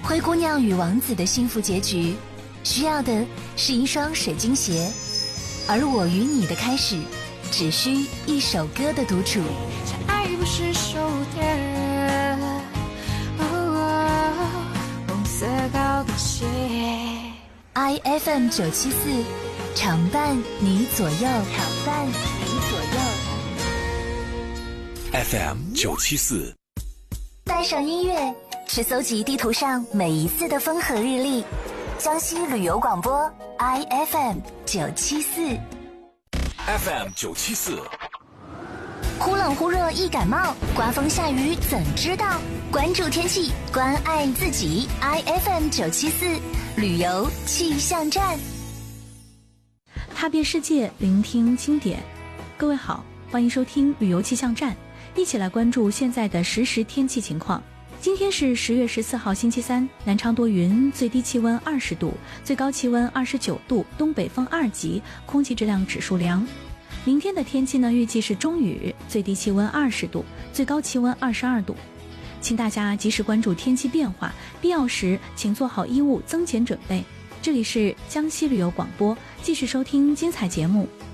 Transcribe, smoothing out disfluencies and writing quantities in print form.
灰姑娘与王子的幸福结局，需要的是一双水晶鞋，而我与你的开始，只需一首歌的独处。 爱不是手电，红色高跟鞋。 IFM 974，常伴你左右，常伴你左右。 FM 974， 带上音乐，去搜集地图上每一次的风和日丽。江西旅游广播 IFM 974。 FM 974， 忽冷忽热易感冒，刮风下雨怎知道？关注天气，关爱自己。IFM 974旅游气象站， 踏遍世界，聆听经典。各位好，欢迎收听旅游气象站，一起来关注现在的实时天气情况。今天是10月14号星期三，南昌多云，最低气温20度，最高气温29度，东北风2级，空气质量指数良。明天的天气呢，预计是中雨，最低气温20度，最高气温22度。请大家及时关注天气变化，必要时请做好衣物增减准备。这里是江西旅游广播，继续收听精彩节目。